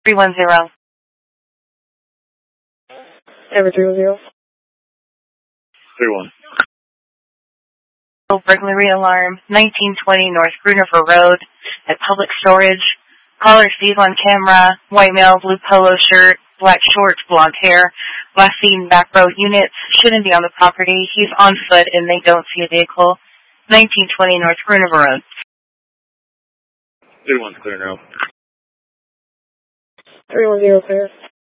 310. Ever 310. 31. Burglary alarm, 1920 North Grunifer Road at Public Storage. Caller sees on camera, white male, blue polo shirt, black shorts, blonde hair. Last seen back row units, shouldn't be on the property. He's on foot and they don't see a vehicle. 1920 North Grunifer Road. 31's clear now. 310 clear.